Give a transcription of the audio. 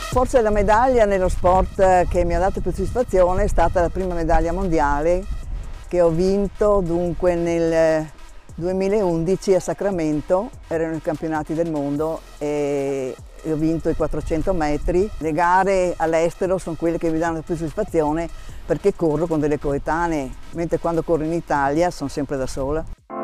Forse la medaglia nello sport che mi ha dato più soddisfazione è stata la prima medaglia mondiale che ho vinto dunque nel 2011 a Sacramento, erano i campionati del mondo e ho vinto i 400 metri. Le gare all'estero sono quelle che mi danno più soddisfazione perché corro con delle coetanee, mentre quando corro in Italia sono sempre da sola.